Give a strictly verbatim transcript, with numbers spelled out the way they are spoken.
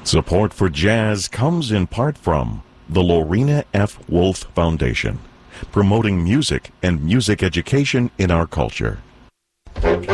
Support for jazz comes in part from the Lorena F. Wolf Foundation, promoting music and music education in our culture.